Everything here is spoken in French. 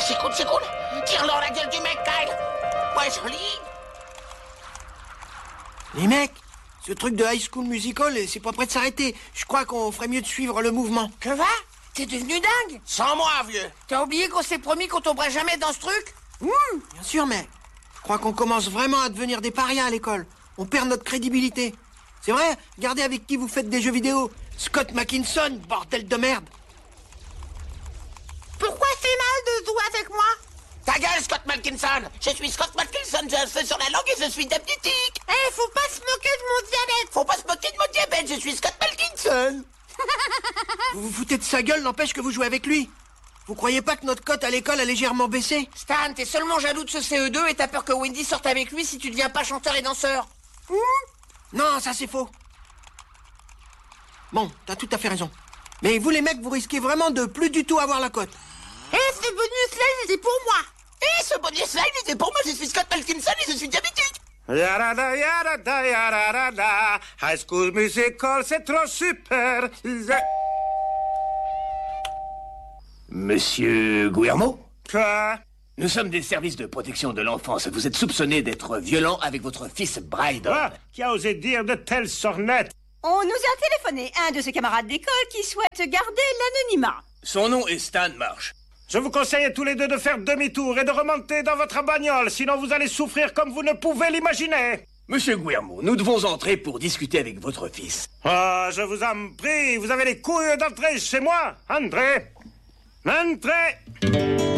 c'est cool. Tire-leur la gueule du mec, Kyle. Ouais, joli. Les mecs, ce truc de High School Musical, c'est pas prêt de s'arrêter. Je crois qu'on ferait mieux de suivre le mouvement. Que va? T'es devenu dingue? Sans moi, vieux. T'as oublié qu'on s'est promis qu'on tomberait jamais dans ce truc? Bien sûr, mais je crois qu'on commence vraiment à devenir des parias à l'école. On perd notre crédibilité. C'est vrai, regardez avec qui vous faites des jeux vidéo. Scott Mackinson, bordel de merde. Pourquoi c'est mal de jouer avec moi? Ta gueule, Scott Malkinson. Je suis Scott Malkinson, j'ai un C sur la langue et je suis diabétique. Faut pas se moquer de mon diabète. Faut pas se moquer de mon diabète, je suis Scott Malkinson. Vous vous foutez de sa gueule, n'empêche que vous jouez avec lui. Vous croyez pas que notre cote à l'école a légèrement baissé? Stan, t'es seulement jaloux de ce CE2 et t'as peur que Wendy sorte avec lui si tu deviens pas chanteur et danseur. Non, ça c'est faux. Bon, t'as tout à fait raison. Mais vous les mecs, vous risquez vraiment de plus du tout avoir la cote. Ce bonus-là, c'est pour moi. Et ce bonus-là, il était pour moi, je suis Scott Malkinson et je suis diabétique. Yarada, yarada, yarada. High School Musical, c'est trop super. Monsieur Guillermo, Quoi? nous sommes des services de protection de l'enfance. Vous êtes soupçonné d'être violent avec votre fils Brydon. Quoi? Qui a osé dire de telles sornettes? On nous a téléphoné un de ses camarades d'école qui souhaite garder l'anonymat. Son nom est Stan Marsh. Je vous conseille à tous les deux de faire demi-tour et de remonter dans votre bagnole, sinon vous allez souffrir comme vous ne pouvez l'imaginer. Monsieur Guillermo, nous devons entrer pour discuter avec votre fils. Ah, je vous en prie, vous avez les couilles d'entrer chez moi. Entrez. Entrez.